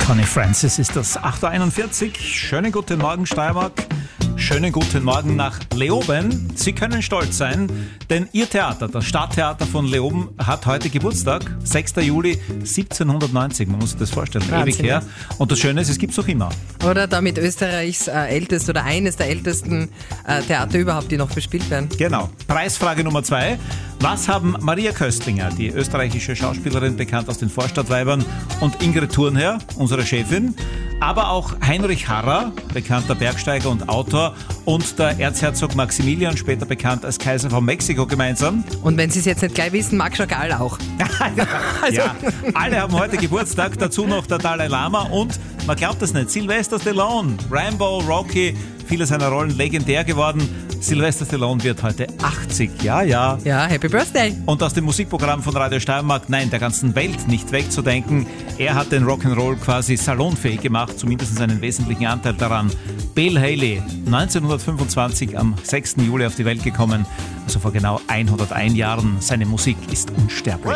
Connie Francis ist das, 8.41 Uhr. Schönen guten Morgen, Steiermark. Schönen guten Morgen nach Leoben. Sie können stolz sein, denn Ihr Theater, das Stadttheater von Leoben, hat heute Geburtstag. 6. Juli 1790. Man muss sich das vorstellen, Wahnsinn, ewig her. Und das Schöne ist, es gibt es noch immer. Oder damit Österreichs ältestes oder eines der ältesten Theater überhaupt, die noch bespielt werden. Genau. Preisfrage Nummer 2. Was haben Maria Köstlinger, die österreichische Schauspielerin, bekannt aus den Vorstadtweibern, und Ingrid Thurnherr, unsere Chefin, aber auch Heinrich Harrer, bekannter Bergsteiger und Autor, und der Erzherzog Maximilian, später bekannt als Kaiser von Mexiko, gemeinsam? Und wenn Sie es jetzt nicht gleich wissen, Marc Chagall auch. Ja, alle haben heute Geburtstag, dazu noch der Dalai Lama und, man glaubt es nicht, Sylvester Stallone, Rambo, Rocky, viele seiner Rollen legendär geworden. Sylvester Stallone wird heute 80, ja. Ja, Happy Birthday. Und aus dem Musikprogramm von Radio Steiermark, nein, der ganzen Welt nicht wegzudenken. Er hat den Rock'n'Roll quasi salonfähig gemacht, zumindest einen wesentlichen Anteil daran. Bill Haley, 1925 am 6. Juli auf die Welt gekommen, also vor genau 101 Jahren. Seine Musik ist unsterblich.